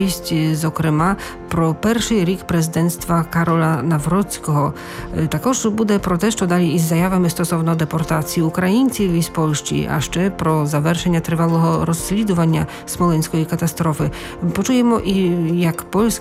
Зокрема, про перший рік президентства Карола Навроцького. Також буде про те, що далі із заявами стосовно депортації українців із Польщі, а ще про завершення тривалого розслідування смоленської катастрофи. Почуємо і як польські